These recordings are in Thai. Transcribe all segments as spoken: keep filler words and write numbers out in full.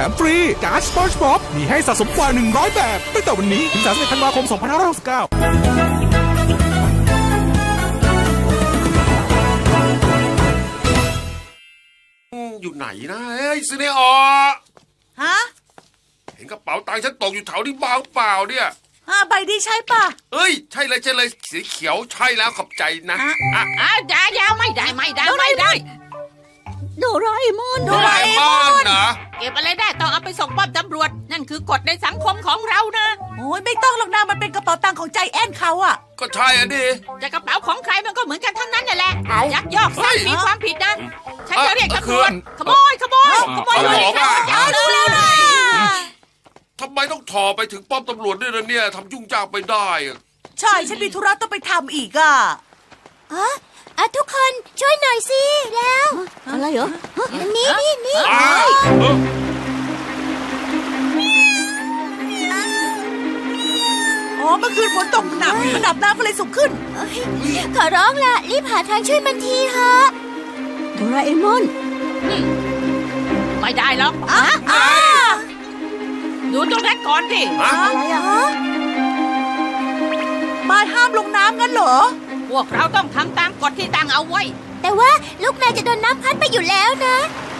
มฟรีการ์ดสปอนจ์บ๊อบมีให้สะสมกว่าหนึ่งร้อยแบบตั้งแต่วันนี้ถึงสามสิบเอ็ดธันวาคมสองพันห้าร้อยหกสิบเก้าอยู่ไหนนะเฮ้ยซิเนออฮะเห็นกระเป๋าตังค์ฉันตกอยู่แถวนี้บ้างเปล่าเนี่ยอ่าใบนี้ใช่ป่ะเอ้ยใช่เลยใช่เลยสีเขียวใช่แล้วขอบใจนะอ่ะอ่ะอย่าอย่าไม่ได้ไม่ได้ไม่ได้โดราเอมอนโดราเอมอนนะเก็บอะไรได้ต้องเอาไปส่งป้อมตำรวจนั่นคือกฎในสังคมของเรานะโอ้ยไม่ต้องหรอกนะมันเป็นกระเป๋าตังค์ของใจแอนเขาอ่ะก็ใช่อ่ะดิจะกระเป๋าของใครมันก็เหมือนกันทั้งนั้นนั่นแหละยักยอกทรัพย์มีความผิดนะฉันจะเรียกตำรวจขโมยขโมยขโมยเลยเอาดูเลยนะทำไมต้องถอไปถึงป้อมตำรวจด้วยนะเนี่ยทำยุ่งยากไปได้ใช่ฉันมีธุระต้องไปทำอีกอ่ะอ๋ออ่ะทุกคนช่วยหน่อยสิแล้วอะไรเหรอนี่นี่นี่อ๋อเมื่อคืนฝนตกหนักระดับน้ำก็เลยสูงขึ้นขอร้องล่ะรีบหาทางช่วยมันทีฮะโดราเอมอนไม่ได้หรอกดูตรงนั้นก่อนดิอะไรอ่ะป้ายห้ามลงน้ำงั้นเหรอพวกเราต้องทำตามกฎที่ตั้งเอาไว้แต่ว่าลูกแมวจะโดนน้ำพัดไปอยู่แล้วนะ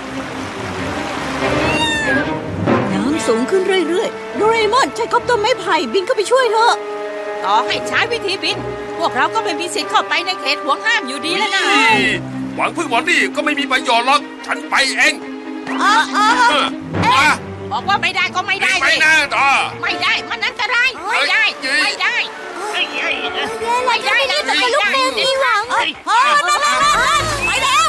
น้ำสูงขึ้นเรื่อยๆโดราเอมอนใช้คอปเตอร์ไม้ไผ่บินเข้าไปช่วยเถอะต่อให้ใช้วิธีบินพวกเราก็ไม่มีสิทธิ์เข้าไปในเขตห่วงห้ามอยู่ดีแล้วนะหวังพึ่งหมอนี่ก็ไม่มีประโยชน์หรอกฉันไปเองอ๋ออ๋อบอกว่าไม่ได้ก็ไม่ได้ไม่ได้ต่อไม่ได้มันอันตรายไม่ได้ไม่ได้ไม่ได้ไม่ได้นะแต่ลูกแมวมีหวังอ๋อนั่นนั่นนั่นไปแล้ว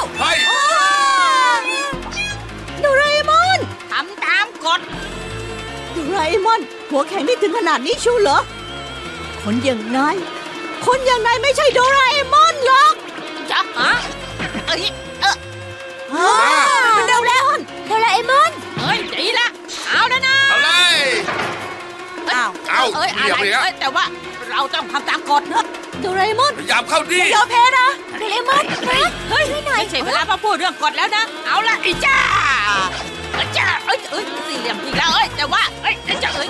โดราเอมอนทำตามกฎโดราเอมอนหัวแข็งได้ถึงขนาดนี้ชูเหรอคนอย่างนายคนอย่างนายไม่ใช่โดราเอมอนหรอกจ๊ะฮะเอ้ยเออมันเร็วแล้วโดราเอมอนเฮ้ยดีละเอาแล้วนะเอาเลยเอาเอาเอ้ยอะไรเอ้ยแต่ว่าเราต้องทำตามกฎนะโดราเอมอนพยายามเข้าดีอย่ายอมแพ้นะโดราเอมอนเฮ้ยเฮ้ยไม่ใช่เวลามาพูดเรื่องกฎแล้วนะเอาละอีจ้าจ้าเอ้ยเอ้ยสี่เหลี่ยมอีกแล้วเอ้ยแต่ว่าเอ้ยจ้าเอ้ย